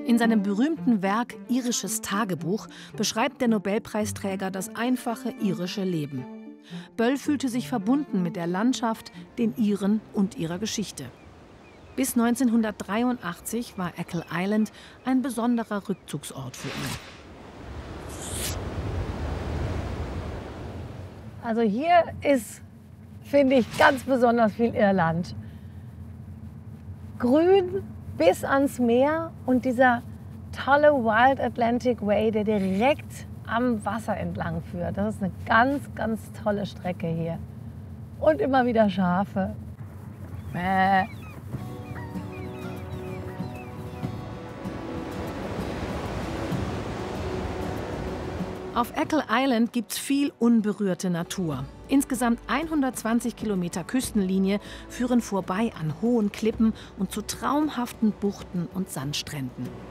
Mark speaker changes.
Speaker 1: In seinem berühmten Werk Irisches Tagebuch beschreibt der Nobelpreisträger das einfache irische Leben. Böll fühlte sich verbunden mit der Landschaft, den Iren und ihrer Geschichte. Bis 1983 war Achill Island ein besonderer Rückzugsort für ihn.
Speaker 2: Also hier ist, finde ich, ganz besonders viel Irland. Grün bis ans Meer und dieser tolle Wild Atlantic Way, der direkt am Wasser entlang führt. Das ist eine ganz, ganz tolle Strecke hier. Und immer wieder Schafe. Bäh.
Speaker 1: Auf Achill Island gibt's viel unberührte Natur. Insgesamt 120 Kilometer Küstenlinie führen vorbei an hohen Klippen und zu traumhaften Buchten und Sandstränden.